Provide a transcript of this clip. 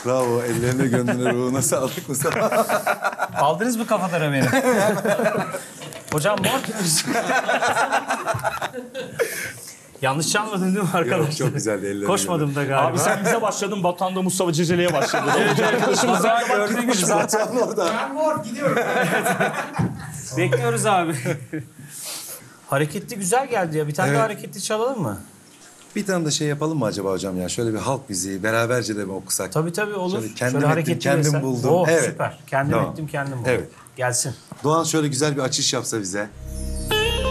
Bravo. Ellerine gönlüne ruhuna sağlık Mustafa. Aldınız mı kafadan beni? Hocam mor. Yanlış çalmadın değil mi arkadaşlar? Yok, çok güzeldi, ellerine Koşmadım da galiba. Abi sen bize başladın, Batuhan da Mustafa Ceceli'ye başladı. Arkadaşımız Vallahi gördüğünüz gibi zaten. Orada. Bekliyoruz abi. Hareketli güzel geldi ya. Bir tane Evet. daha hareketli çalalım mı? Bir tane de şey yapalım mı acaba hocam ya? Şöyle bir halk müziği beraberce de mi okusak? Tabii olur. Şöyle kendim ettim, hareketli kendim mesela. buldum. Oh Evet. süper. Kendim Tamam. ettim, kendim buldum. Evet. Gelsin. Doğan şöyle güzel bir açış yapsa bize.